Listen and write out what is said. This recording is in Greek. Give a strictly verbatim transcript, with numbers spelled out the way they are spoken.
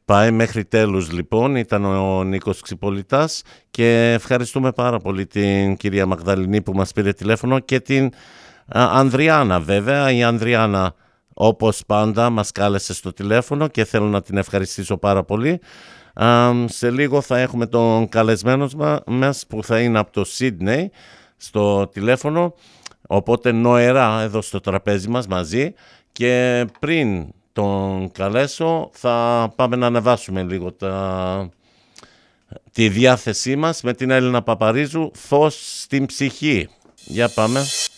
Πάει μέχρι τέλους λοιπόν, ήταν ο Νίκος Ξυπολιτάς και ευχαριστούμε πάρα πολύ την κυρία Μαγδαληνή που μας πήρε τηλέφωνο και την α, Ανδριάνα βέβαια. Η Ανδριάνα όπως πάντα μας κάλεσε στο τηλέφωνο και θέλω να την ευχαριστήσω πάρα πολύ. Α, σε λίγο θα έχουμε τον καλεσμένο μας που θα είναι από το Σίδνεϊ στο τηλέφωνο, οπότε νοερά εδώ στο τραπέζι μας μαζί, και πριν τον καλέσω θα πάμε να ανεβάσουμε λίγο τα... τη διάθεσή μας με την Έλληνα Παπαρίζου, «Φως στην ψυχή». Για πάμε.